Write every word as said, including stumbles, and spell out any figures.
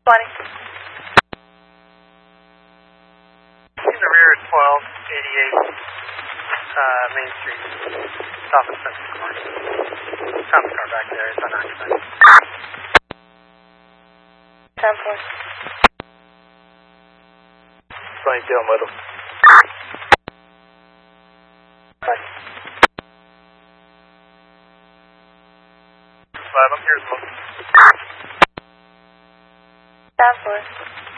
twenty. In the rear at twelve eighty-eight uh, Main Street, south of Central Court. Found the car back there, it's unoccupied. ten four. Frank Del Meadow. Five, I'm here as well. ten four.